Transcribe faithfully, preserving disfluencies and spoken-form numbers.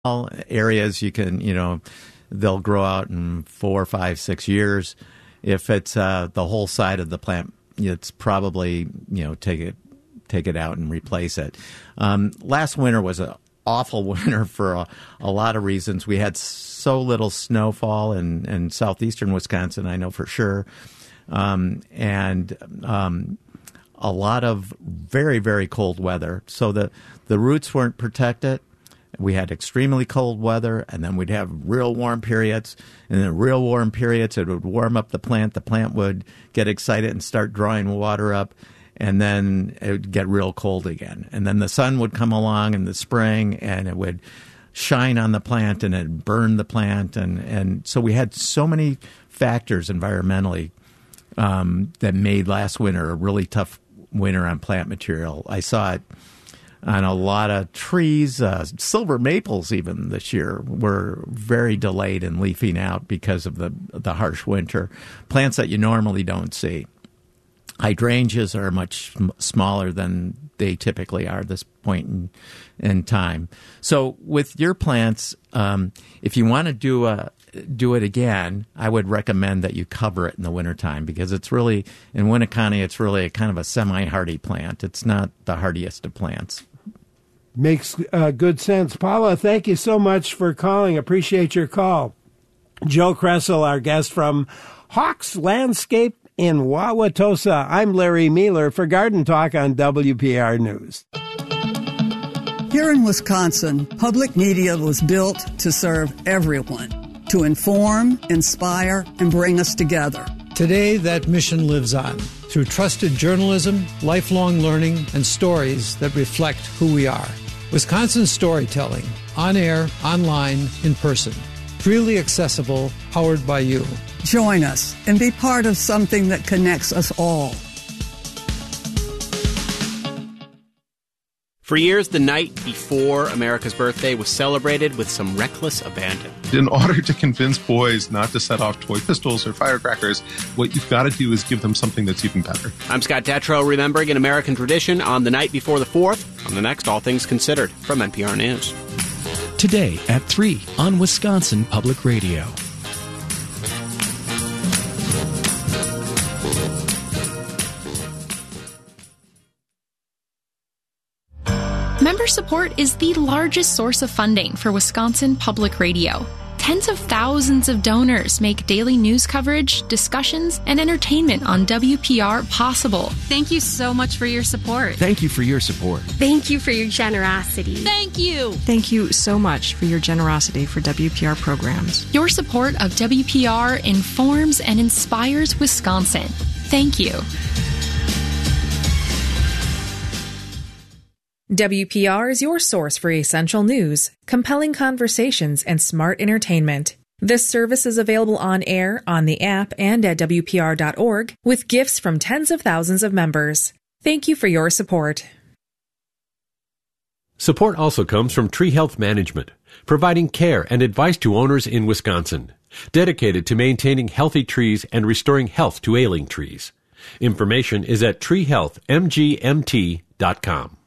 areas, you can, you know, they'll grow out in four, five, six years. If it's uh, the whole side of the plant, it's probably, you know, take it take it out and replace it. Um, last winter was an awful winter for a, a lot of reasons. We had so little snowfall in, in southeastern Wisconsin, I know for sure, um, and um, a lot of very, very cold weather. So the, the roots weren't protected. We had extremely cold weather, and then we'd have real warm periods. And in the real warm periods, it would warm up the plant. The plant would get excited and start drawing water up, and then it would get real cold again. And then the sun would come along in the spring, and it would shine on the plant, and it'd burn the plant. And, and so we had so many factors environmentally um, that made last winter a really tough winter on plant material. I saw it on a lot of trees. Uh, silver maples even this year were very delayed in leafing out because of the the harsh winter. Plants that you normally don't see. Hydrangeas are much smaller than they typically are at this point in, in time. So with your plants, um, if you want to do a do it again, I would recommend that you cover it in the wintertime, because it's really, in Winneconne, it's really a kind of a semi-hardy plant. It's not the hardiest of plants. Makes uh, good sense. Paula, thank you so much for calling. Appreciate your call. Joe Kressel, our guest from Hawks Landscape in Wauwatosa. I'm Larry Mealer for Garden Talk on W P R News. Here in Wisconsin, public media was built to serve everyone, to inform, inspire, and bring us together. Today, that mission lives on through trusted journalism, lifelong learning, and stories that reflect who we are. Wisconsin storytelling, on air, online, in person. Freely accessible, powered by you. Join us and be part of something that connects us all. For years, the night before America's birthday was celebrated with some reckless abandon. In order to convince boys not to set off toy pistols or firecrackers, what you've got to do is give them something that's even better. I'm Scott Detrow, remembering an American tradition on the night before the fourth, on the next All Things Considered from N P R News. Today at three on Wisconsin Public Radio. Member support is the largest source of funding for Wisconsin Public Radio. Tens of thousands of donors make daily news coverage, discussions, and entertainment on W P R possible. Thank you so much for your support. Thank you for your support. Thank you for your generosity. Thank you. Thank you so much for your generosity for W P R programs. Your support of W P R informs and inspires Wisconsin. Thank you. W P R is your source for essential news, compelling conversations, and smart entertainment. This service is available on air, on the app, and at W P R dot org, with gifts from tens of thousands of members. Thank you for your support. Support also comes from Tree Health Management, providing care and advice to owners in Wisconsin, dedicated to maintaining healthy trees and restoring health to ailing trees. Information is at tree health m g m t dot com.